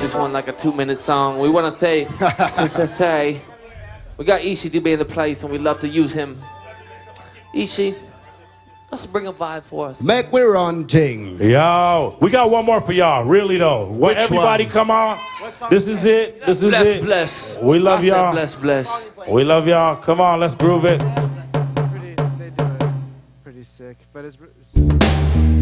this one like a 2-minute song. We want to say, we got Ishi Dube in the place, and we love to use him. Ishi, let's bring a vibe for us. Make we run things. Yo, we got one more for y'all, really though. Which everybody one? Come on. This is it. This is it. Bless. We love y'all. Bless. We love y'all. Come on, let's groove it. They do it pretty sick, but it's